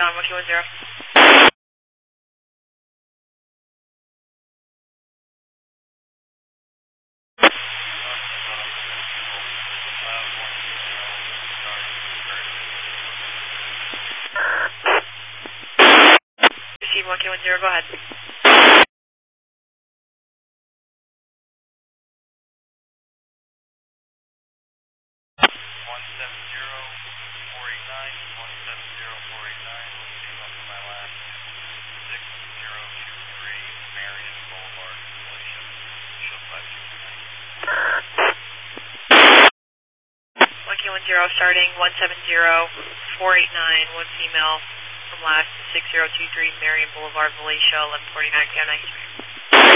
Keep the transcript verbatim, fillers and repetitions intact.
John, one Q one zero. Receive one Q one zero, go ahead. one seven zero four eight nine, one seven zero four eight nine, let's see about for my last six zero two three Marion Boulevard, Malaysia, show five two nine. one Q one zero starting one seven zero four eight nine, one female from last six zero two three Marion Boulevard, Malaysia, eleven forty-nine, P M ninety-three.